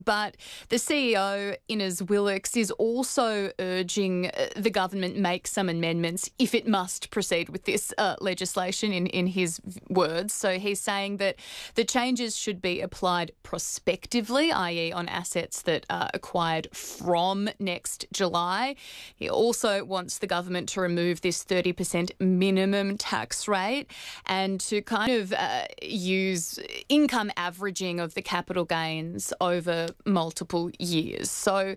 But the CEO, Innes Willox, is also urging the government make some amendments if it must proceed with this legislation, in his words. So he's saying that the changes should be applied prospectively, i.e. on assets that are acquired from next July. He also wants the government to remove this 30% minimum tax rate and to kind of use income averaging of the capital gains over multiple years. So,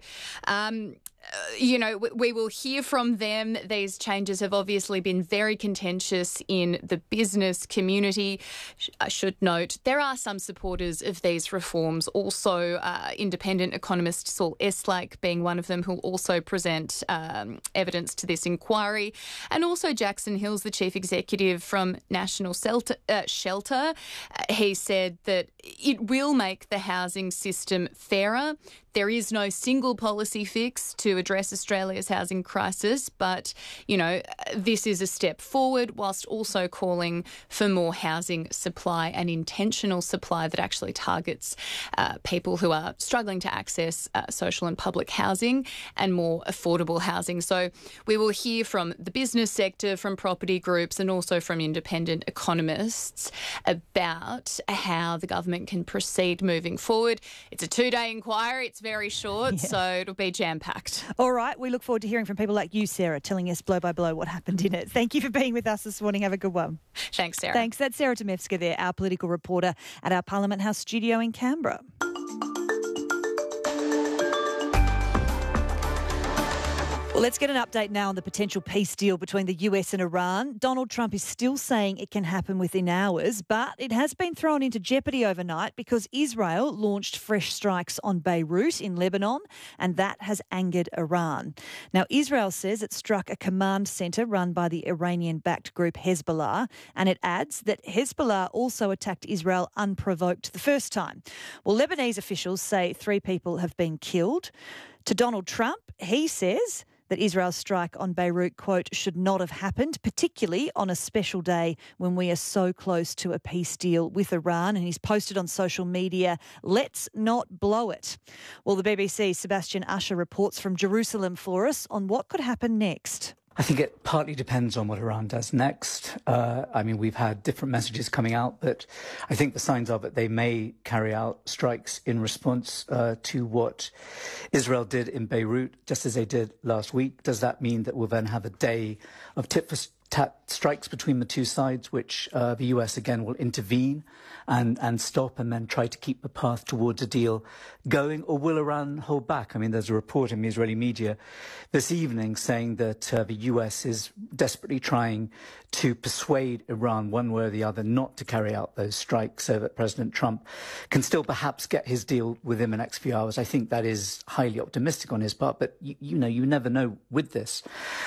we will hear from them. These changes have obviously been very contentious in the business community. I should note there are some supporters of these reforms, also independent economist Saul Eslake being one of them, who will also present evidence to this inquiry, and also Jackson Hills, the chief executive from National Shelter. He said that it will make the housing system fairer. There is no single policy fix to address Australia's housing crisis, but, this is a step forward whilst also calling for more housing supply and intentional supply that actually targets people who are struggling to access social and public housing and more affordable housing. So we will hear from the business sector, from property groups and also from independent economists about how the government can proceed moving forward. It's a 2-day inquiry. It's very short, so it'll be jam-packed. All right, we look forward to hearing from people like you, Sarah, telling us blow by blow what happened in it. Thank you for being with us this morning. Have a good one. Thanks, Sarah. Thanks. That's Sarah Demevska there, our political reporter at our Parliament House studio in Canberra. Well, let's get an update now on the potential peace deal between the US and Iran. Donald Trump is still saying it can happen within hours, but it has been thrown into jeopardy overnight because Israel launched fresh strikes on Beirut in Lebanon, and that has angered Iran. Now, Israel says it struck a command centre run by the Iranian-backed group Hezbollah, and it adds that Hezbollah also attacked Israel unprovoked the first time. Well, Lebanese officials say 3 people have been killed. To Donald Trump, he says that Israel's strike on Beirut, quote, should not have happened, particularly on a special day when we are so close to a peace deal with Iran. And he's posted on social media, let's not blow it. Well, the BBC's Sebastian Usher reports from Jerusalem for us on what could happen next. I think it partly depends on what Iran does next. We've had different messages coming out, but I think the signs are that they may carry out strikes in response to what Israel did in Beirut, just as they did last week. Does that mean that we'll then have a day of tit-for-tat strikes between the two sides, which the US again will intervene and stop and then try to keep the path towards a deal going? Or will Iran hold back? There's a report in the Israeli media this evening saying that the US is desperately trying to persuade Iran one way or the other not to carry out those strikes so that President Trump can still perhaps get his deal within the next few hours. I think that is highly optimistic on his part, but you never know with this.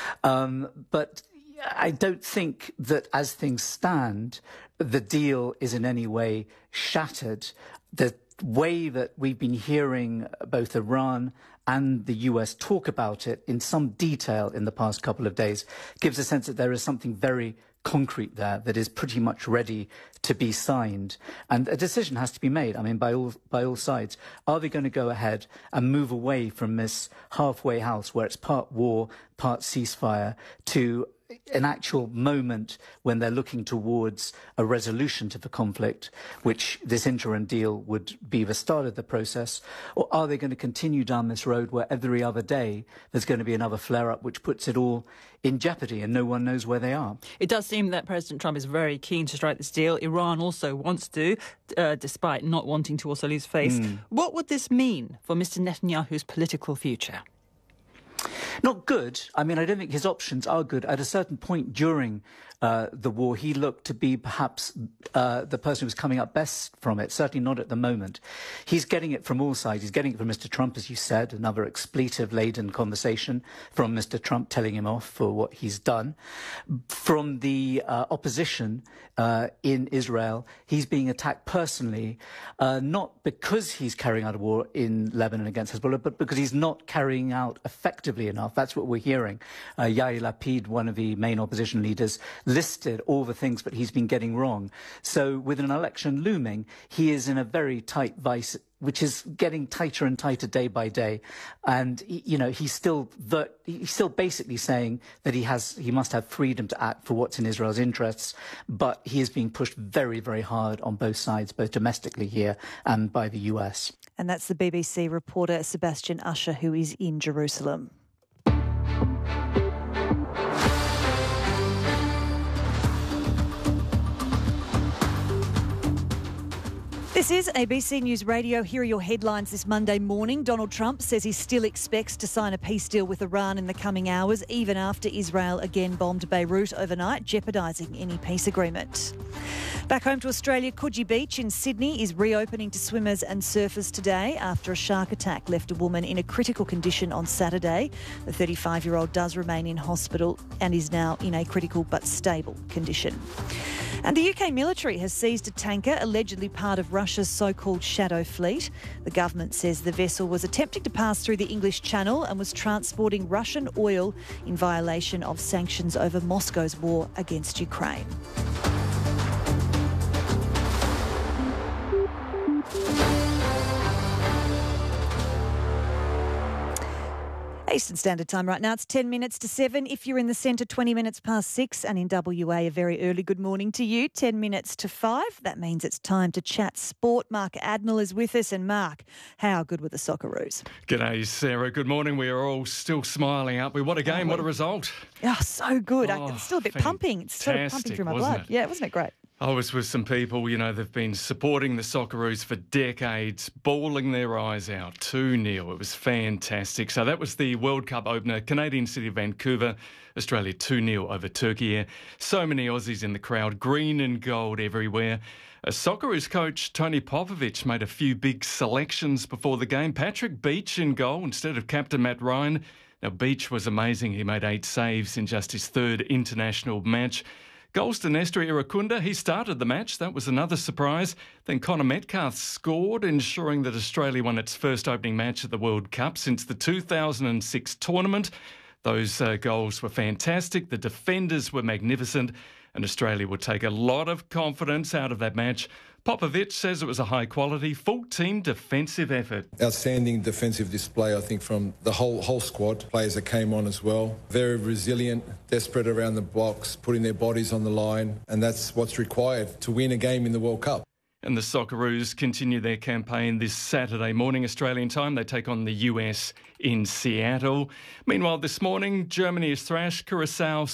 But I don't think that as things stand, the deal is in any way shattered. The way that we've been hearing both Iran and the US talk about it in some detail in the past couple of days gives a sense that there is something very concrete there that is pretty much ready to be signed. And a decision has to be made, by all sides. Are they going to go ahead and move away from this halfway house where it's part war, part ceasefire, to an actual moment when they're looking towards a resolution to the conflict, which this interim deal would be the start of the process? Or are they going to continue down this road where every other day there's going to be another flare-up which puts it all in jeopardy and no one knows where they are? It does seem that President Trump is very keen to strike this deal. Iran also wants to, despite not wanting to also lose face. What would this mean for Mr. Netanyahu's political future? Not good. I don't think his options are good. At a certain point during the war, he looked to be perhaps the person who was coming up best from it, certainly not at the moment. He's getting it from all sides. He's getting it from Mr. Trump, as you said, another expletive-laden conversation from Mr. Trump telling him off for what he's done. From the opposition in Israel, he's being attacked personally, not because he's carrying out a war in Lebanon against Hezbollah, but because he's not carrying out effectively enough enough. That's what we're hearing. Yair Lapid, one of the main opposition leaders, listed all the things that he's been getting wrong. So with an election looming, he is in a very tight vice, which is getting tighter and tighter day by day. And, he's still basically saying that he must have freedom to act for what's in Israel's interests. But he is being pushed very, very hard on both sides, both domestically here and by the US. And that's the BBC reporter Sebastian Usher, who is in Jerusalem. This is ABC News Radio. Here are your headlines this Monday morning. Donald Trump says he still expects to sign a peace deal with Iran in the coming hours, even after Israel again bombed Beirut overnight, jeopardising any peace agreement. Back home to Australia, Coogee Beach in Sydney is reopening to swimmers and surfers today after a shark attack left a woman in a critical condition on Saturday. The 35-year-old does remain in hospital and is now in a critical but stable condition. And the UK military has seized a tanker allegedly part of Russia's so-called Shadow Fleet. The government says the vessel was attempting to pass through the English Channel and was transporting Russian oil in violation of sanctions over Moscow's war against Ukraine. Eastern Standard Time right now. It's 10 minutes to 7. If you're in the centre, 20 minutes past 6. And in WA, a very early good morning to you. 10 minutes to 5. That means it's time to chat sport. Mark Admiral is with us. And Mark, how good were the Socceroos? G'day, Sarah. Good morning. We are all still smiling, aren't we? What a game. What a result. Oh, so good. It's still a bit pumping. It's sort of pumping through my blood. Yeah, wasn't it great? I was with some people, they've been supporting the Socceroos for decades, bawling their eyes out, 2-0. It was fantastic. So that was the World Cup opener, Canadian city of Vancouver, Australia 2-0 over Turkey. So many Aussies in the crowd, green and gold everywhere. Socceroos coach Tony Popovic made a few big selections before the game. Patrick Beach in goal instead of captain Matt Ryan. Now, Beach was amazing. He made 8 saves in just his 3rd international match. Goals to Nestor Iracunda. He started the match. That was another surprise. Then Connor Metcalfe scored, ensuring that Australia won its first opening match at the World Cup since the 2006 tournament. Those goals were fantastic. The defenders were magnificent, and Australia would take a lot of confidence out of that match. Popovic says it was a high-quality, full-team defensive effort. Outstanding defensive display, I think, from the whole squad. Players that came on as well. Very resilient, desperate around the box, putting their bodies on the line, and that's what's required to win a game in the World Cup. And the Socceroos continue their campaign this Saturday morning, Australian time. They take on the US in Seattle. Meanwhile, this morning, Germany has thrashed Curacao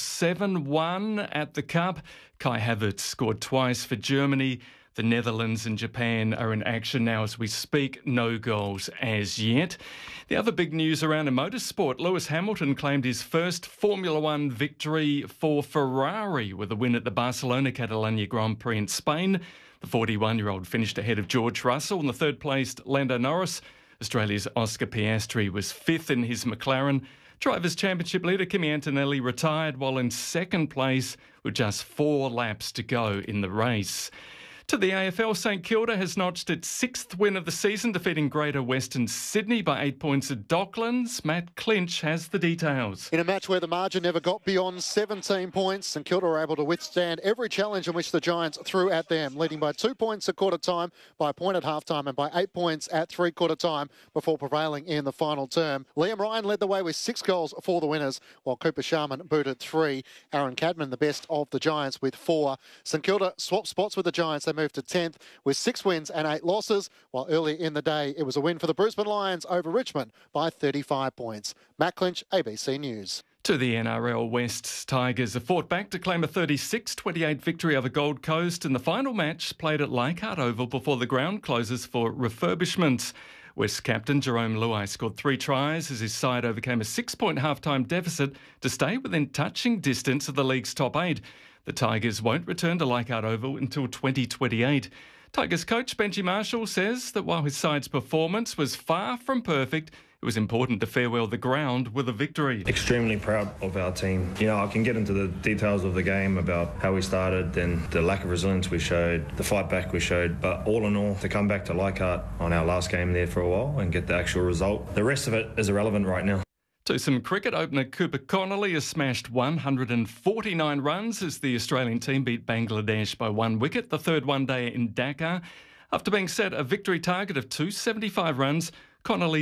7-1 at the Cup. Kai Havertz scored twice for Germany. The Netherlands and Japan are in action now as we speak. No goals as yet. The other big news around in motorsport, Lewis Hamilton claimed his first Formula One victory for Ferrari with a win at the Barcelona Catalunya Grand Prix in Spain. The 41-year-old finished ahead of George Russell and the third-placed Lando Norris. Australia's Oscar Piastri was 5th in his McLaren. Drivers' Championship leader Kimi Antonelli retired while in second place with just 4 laps to go in the race. To the AFL, St Kilda has notched its 6th win of the season, defeating Greater Western Sydney by 8 points at Docklands. Matt Clinch has the details. In a match where the margin never got beyond 17 points, St Kilda were able to withstand every challenge in which the Giants threw at them, leading by 2 points at quarter time, by a point at half time and by 8 points at three-quarter time before prevailing in the final term. Liam Ryan led the way with 6 goals for the winners, while Cooper Sharman booted 3. Aaron Cadman, the best of the Giants, with 4. St Kilda swapped spots with the Giants. They moved to 10th with 6 wins and 8 losses, while early in the day it was a win for the Brisbane Lions over Richmond by 35 points. Matt Clinch, ABC News. To the NRL, West's Tigers have fought back to claim a 36-28 victory over Gold Coast in the final match played at Leichhardt Oval before the ground closes for refurbishments. West captain Jerome Luai scored 3 tries as his side overcame a 6-point halftime deficit to stay within touching distance of the league's top 8. The Tigers won't return to Leichhardt Oval until 2028. Tigers coach Benji Marshall says that while his side's performance was far from perfect, it was important to farewell the ground with a victory. Extremely proud of our team. I can get into the details of the game about how we started and the lack of resilience we showed, the fight back we showed, but all in all, to come back to Leichhardt on our last game there for a while and get the actual result, the rest of it is irrelevant right now. To some cricket, opener Cooper Connolly has smashed 149 runs as the Australian team beat Bangladesh by 1 wicket, the third one-day in Dhaka. After being set a victory target of 275 runs, Connolly